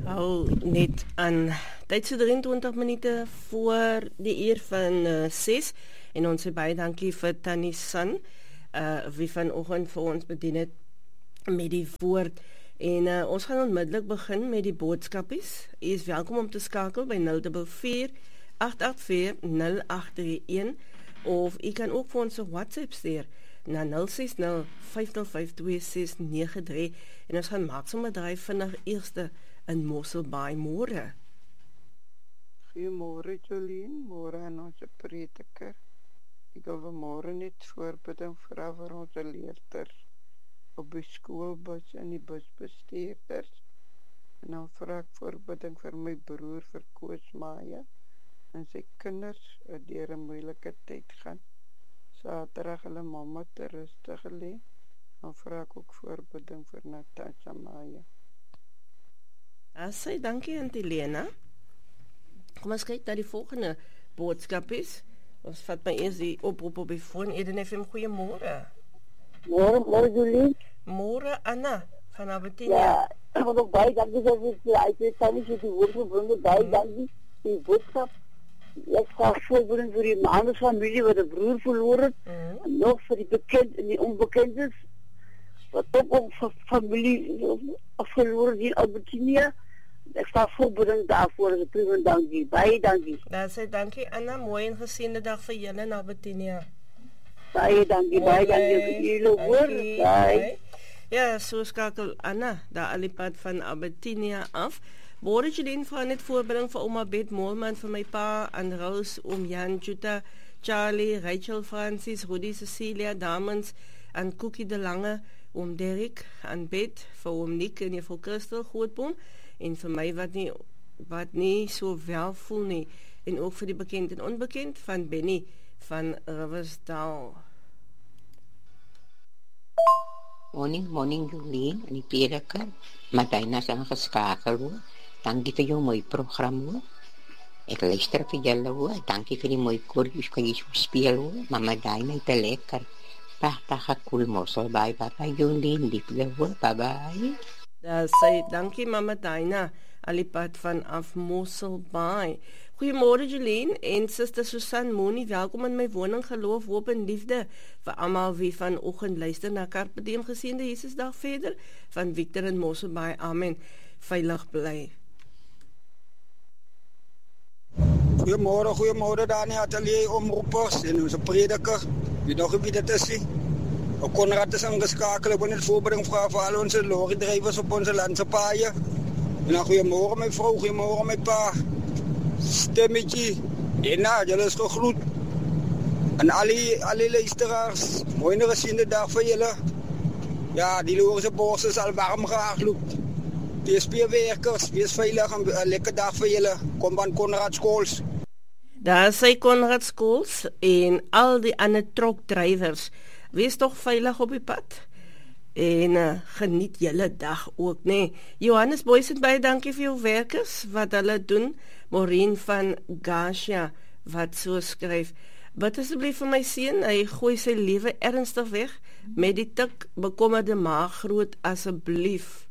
Hou net aan tyd so 23 minute voor die uur van 6 en ons sê baie dankie vir Tannie San wie vanoggend vir ons bedien het met die woord en ons gaan onmiddellik begin met die boodskapies. U is welkom om te skakel by 044 884 0831 of u kan ook vir ons 'n WhatsApp stuur na 060 505 2693 en ons gaan maak sommer draai vinnig eerste in Mosselbaai môre. Goeiemôre Jolien, môre aan ons prediker. Ek wil vanmôre net voorbiding vra vir ons leerders op die skoolbus en die busbestuurders. En dan vra ek voorbiding vir my broer vir Koos Maya en sy kinders wat deur 'n moeilike tyd gaan. Saterdag hulle mamma te rustig lê. Dan vra ek ook voorbiding vir Natasha Maya. Asai, dankie Auntie Lena. Kom ons kyk na die volgende boodskapies. Ons vat maar eers die oproep op die foon. Eden FM, goeiemôre. Môre Julie. Môre Anna van Albertina. Ja, ek wil ook baie dankie vir die uitdaging die woord gebring. Baie dankie die boodskap. Ek sê voorbeeld vir die ander familie wat 'n broer verloor het. En nog vir die bekend en die onbekendes wat ook vir familie verloor in Albertina. Ek sta voorbeeld daarvoor. Ek prima dankie. Baie dankie. Dan sê dankie Anna, mooi en geseënde dag vir julle in Albertina. Baie dankie vir julle woord. Bye. Ja, so skakel Anna daar al die pad van Albertina af. Môre Jolien vra net voorbereiding vir ouma Bet Moelman, vir my pa Anrous, oom Jan, Jutta, Charlie, Rachel, Francis, Rudy, Cecilia, Damens, aan Cookie de Lange, oom Derek, aan Bet, vir oom Nick en juffrou Christel Grootboom, en vir my wat nie so wel voel nie, en ook vir die bekend en onbekend van Benny van Riversdal. Morning Jolien en die prediker, Martina is ingeskakel hoor. Dankie vir jou mooi program hoor. Ek luister vir julle hoor. Dankie vir die mooi koortjies kan jy speel hoor. Mama Dina het lekker. Pragtige cool morsel bye Jolien, liefde hoor. Bye. Daar sê dankie Mama Dina, alipad van af Mosselbaai. Goeiemôre Jolien en Suster Susan Moenie, welkom in my woning, geloof, hoop en liefde vir almal wie vanoggend luister na Carpe Diem geseënde Jesusdag verder van Victor en Mosselbaai. Amen. Veilig bly. Goeiemôre daar in die atelier omroepers en ons prediker. Wie nog wie dit is nie. Ook Konrad is ingeskakel, ek wil net voorbereiding vra vir al ons lorry-drywers op ons landse paaie. En dan goeiemôre my vrou, goeiemôre my pa. Stemmetjie. En nou, julle is gegroet. En al die luisteraars, mooi en geseënde dag vir julle. Ja, die lorische bos is al warm gehardloop. DSP-werkers, wees veilig en 'n lekker dag vir julle. Kom van Konrad Schools. Daar sê Konrad Schools en al die ander trokdrywers, wees toch veilig op die pad. En geniet julle dag ook, nee. Johannes Boysen, baie dankie vir jou werkers, wat hulle doen. Maureen van Garcia, wat so skryf, bid asseblief vir my seun, hy gooi sy lewe ernstig weg, met die tik bekommerde maag groot asseblief.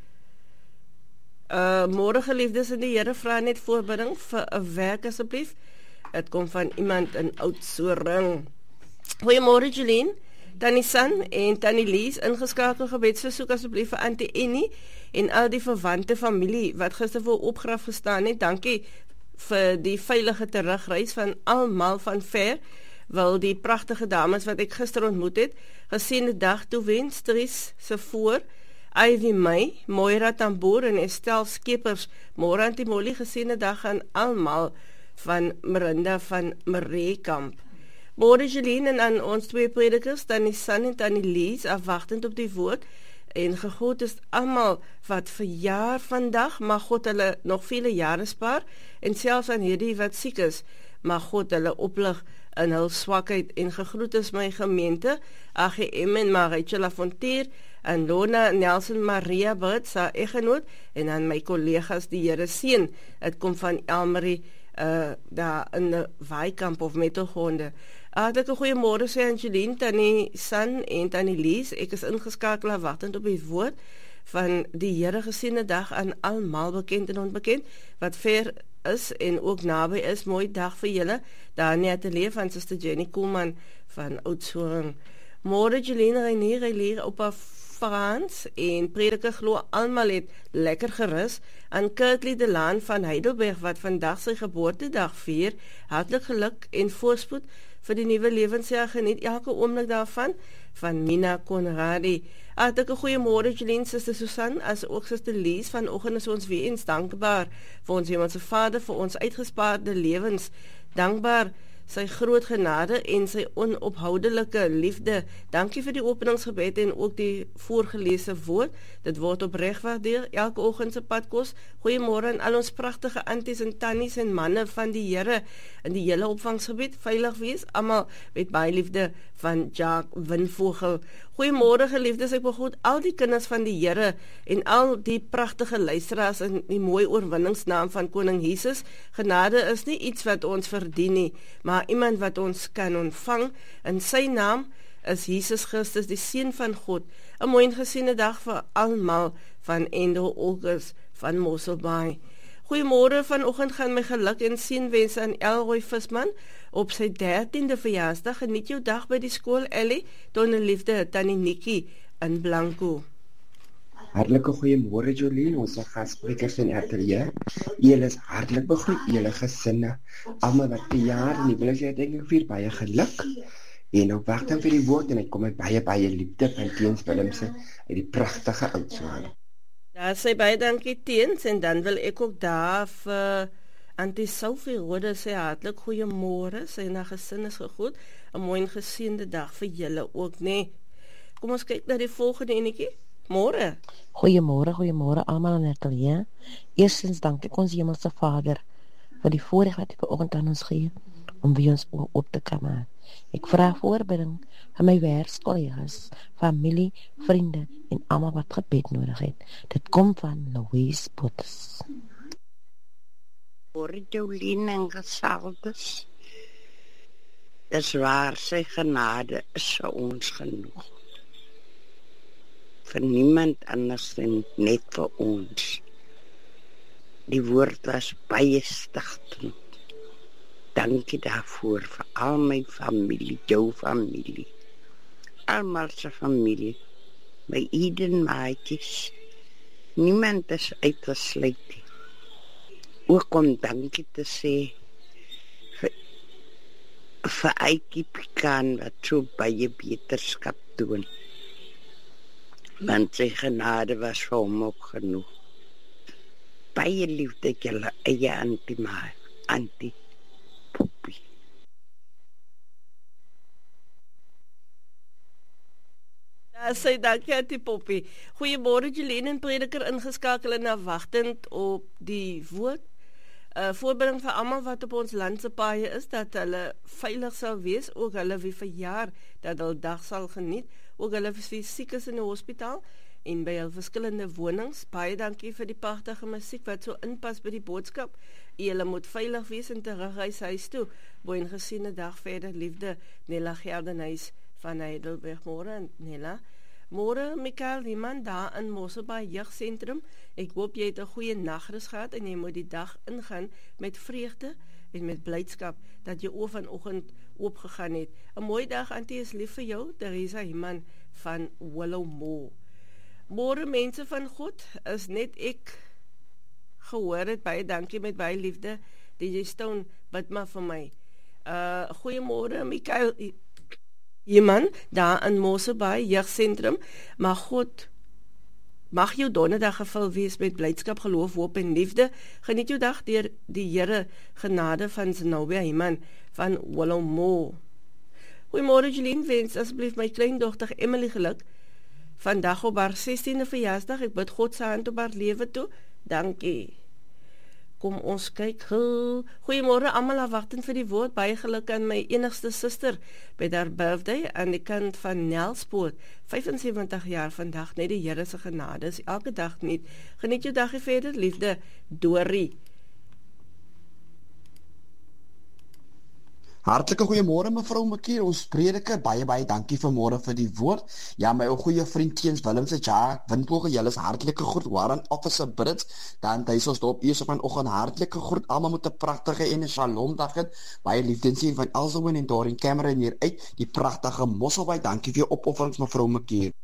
Môre geliefdes in die Here, vra net voorbidding vir 'n werk asseblief. Het kom van iemand in Oudtshoorn. Goeiemôre Jolien, Tannie San en Tannie Lies, ingeskakel gebedsversoek asseblief vir Auntie Annie en al die verwante familie wat gister voor opgraf gestaan het. Dankie vir die veilige terugreis van almal van ver. Wil die pragtige dames wat ek gister ontmoet het, geseënde dag toewens, Tries se voor, Ivy May, Moira Tamboer en Estel Skeepers, môre Auntie Molly, geseënde dag aan almal van Marinda van Mareekamp. Môre Jeline en aan ons twee predikers, Tannie San en Tannie Lies, afwachtend op die woord, en gegroet is almal wat verjaar vandag, mag God hulle nog vele jare spaar, en selfs aan hierdie wat siek is, mag God hulle oplig in hul swakheid, en gegroet is my gemeente, AGM en Marietje Lafontier, en Lona Nelson Maria Bert, sy eggenoot, en aan my collega's die Here seën. Het kom van Elmarie, daar in die Waaikamp of Mettelgronde. Hartlike goeiemôre sê Angeline, Tannie San en Tannie Lies. Ek is ingeskakel wachtend op die woord. van die Here geseënde dag aan almal bekend en onbekend wat ver is en ook naby is. Mooi dag vir julle. Daar in die ateljee van Suster Jenny Koolman van Oudtshoorn. Môre Jeline Reinier op haar Frans en prediker glo almal het lekker gerus aan Kirkley de Laan van Heidelberg wat vandag sy geboortedag vier. Hartlik geluk en voorspoed vir die nuwe lewensjaar, geniet elke oomblik daarvan, van Mina Conradi. Hartlike goeiemôre Jeline, Suster Susan, as ook Suster Lies, vanoggend is ons weer eens dankbaar vir ons Hemelse Vader, vir ons uitgespaarde lewens, dankbaar sy groot genade en sy onophoudelike liefde. Dankie vir die openingsgebed en ook die voorgelese woord. Dit word opreg waardeer, elke oggend se padkos. Goeiemôre aan al ons pragtige anties en tannies en manne van die Here in die hele opvangsgebied. Veilig wees, almal met baie liefde van Jacques Winvogel. Goeiemôre geliefdes, ek begroet al die kinders van die Here en al die pragtige luisteraars in die mooi oorwinningsnaam van Koning Jesus. Genade is nie iets wat ons verdien nie, maar iemand wat ons kan ontvang. In sy naam is Jesus Christus, die Seun van God. 'n mooi en geseënde dag vir almal van Endo August van Mosselbaai. Goeiemôre, vanoggend gaan my geluk en seënwense aan Elroy Visman op sy 13de verjaarsdag. Geniet jou dag by die skool, Ellie. Donne liefde, Tannie Nikki in Blanco. Hartlike goeiemôre Jolien, ons gassprekers in ateljee. Julle is hartlik begroet, julle gesinne, almal wat verjaar en die huweliksherdenking vier, baie geluk. En op wag dan vir die woord en ek kom met baie liefde van Teens Willemse uit die pragtige Oudtshoorn. Daar sê baie dankie Teens en dan wil ek ook daar vir Auntie Sophie Rode sê hartlik goeiemôre, sy en haar gesin is gegroet. 'n mooi en geseënde dag vir julle ook, nee. Kom ons kyk na die volgende enetjie. Môre. Goeiemôre almal in ateljee. Eerstens dank ek ons Hemelse Vader vir die voorreg wat hy vanoggend aan ons gee om by ons op te kan maak. Ek vra voorbeding vir my werkskollegas, familie, vriende en almal wat gebed nodig het. Dit kom van Louise Potts. Voor Jolien en gesaldes. Dis waar, sy genade is vir ons genoeg. Vir niemand anders en net vir ons. Die woord was baie stigtend. Dankie daarvoor vir al my familie, jou familie, almal se familie, my Eden maatjies. Niemand is uitgesluit nie. Ook om dankie te sê vir Aikie Pikaan wat so baie beterskap doen. Want sy genade was vir hom ook genoeg. Baie liefde julle eie Auntie Poppy. Daar sê dankie Auntie Poppy. Goeiemôre Jeline en prediker ingeskakel en wagtend op die woord. Voorbereiding vir almal wat op ons land se paaie is, dat hulle veilig sal wees, ook hulle wie verjaar, dat hulle dag sal geniet, ook hulle wie siek is in die hospitaal en by hulle verskillende wonings. Baie dankie vir die pragtige musiek wat so inpas by die boodskap. Julle moet veilig wees en terugreis huis toe. Mooi en geseënde dag verder, liefde Nella Geldenhuis van Heidelberg. Môre Nella. Môre Mikael Riemann daar in Mosselbaai Jeugsentrum. Ek hoop jy het 'n goeie nagrus gehad en jy moet die dag ingaan met vreugde en met blydskap dat jy oor vanoggend oopgegaan het. 'n Mooi dag, Auntie, is lief vir jou, Teresa Riemann van Willowmore. Môre mense van God, is net ek gehoor het, baie dankie met baie liefde. DJ Stone, bid maar vir my. Goeiemôre Mikael Riemann daar in Mosselbaai Jeugsentrum. Maar God mag jou donderdag gevul wees met blydskap, geloof, hoop en liefde. Geniet jou dag deur die Here genade van Zenobia Riemann van Willowmore. Goeiemôre Jeline, wens asseblief my kleindogter Emily geluk. Vandag op haar 16de verjaarsdag. Ek bid God se hand op haar lewe toe. Dankie. Kom ons kyk. Goeiemôre almal, afwagtend vir die woord. Baie geluk aan my enigste suster by haar birthday aan die kant van Nelspoort. 75 jaar vandag, net die Here se genade is elke dag nie. Geniet jou dag verder, liefde Dorie. Hartlike goeiemôre mevrou Makie, ons prediker, baie dankie vanmôre vir die woord. Ja, my ou goeie vriend Teens Willem se Windvogel, julle is hartlike groet, Warren Officer Brits, dan hy is ons dop eers vanoggend hartlike groet, almal met 'n pragtige en 'n shalom dag het. Baie liefdensien van Elsowen en Doreen Cameron hier uit, die pragtige Mosselbaai. Dankie vir jou opofferings mevrou Makie.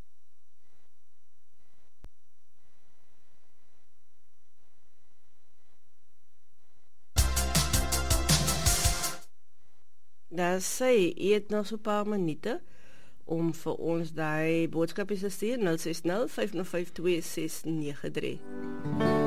Daar sê, jy het nog so 'n paar minute om vir ons daai boodskapies te stuur, 060 505 2693.